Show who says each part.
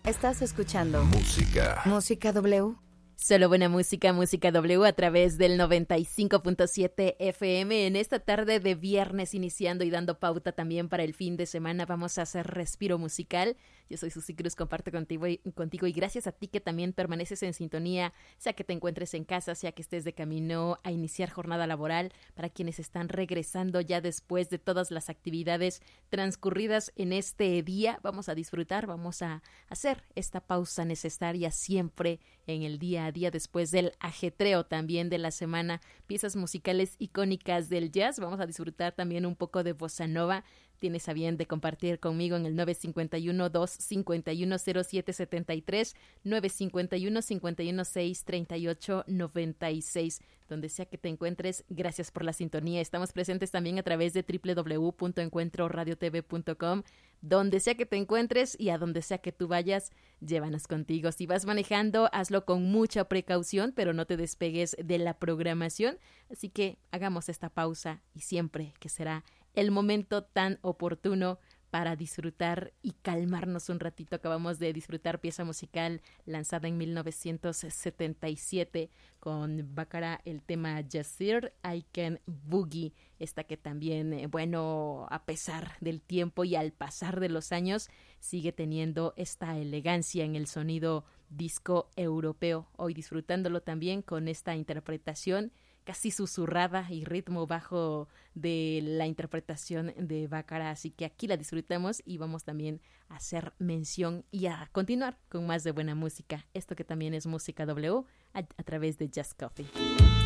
Speaker 1: Estás escuchando
Speaker 2: Música.
Speaker 1: Música W.
Speaker 3: Solo buena música, Música W a través del 95.7 FM. En esta tarde de viernes, iniciando y dando pauta también para el fin de semana, vamos a hacer respiro musical. Yo soy Susi Cruz, comparto contigo y gracias a ti que también permaneces en sintonía, sea que te encuentres en casa, sea que estés de camino a iniciar jornada laboral, para quienes están regresando ya después de todas las actividades transcurridas en este día. Vamos a disfrutar, vamos a hacer esta pausa necesaria siempre en el día a día después del ajetreo también de la semana. Piezas musicales icónicas del jazz. Vamos a disfrutar también un poco de bossa nova. Tienes a bien de compartir conmigo en el 951-251-0773, 951-516-3896. Donde sea que te encuentres, gracias por la sintonía. Estamos presentes también a través de www.encuentroradiotv.com. Donde sea que te encuentres y a donde sea que tú vayas, llévanos contigo. Si vas manejando, hazlo con mucha precaución, pero no te despegues de la programación. Así que hagamos esta pausa y siempre que será el momento tan oportuno para disfrutar y calmarnos un ratito. Acabamos de disfrutar pieza musical lanzada en 1977 con Baccara, el tema Yasir, I Can Boogie, esta que también, a pesar del tiempo y al pasar de los años, sigue teniendo esta elegancia en el sonido disco europeo. Hoy disfrutándolo también con esta interpretación casi susurrada y ritmo bajo de la interpretación de Baccara. Así que aquí la disfrutamos y vamos también a hacer mención y a continuar con más de buena música. Esto que también es Música W a través de Jazz Coffee.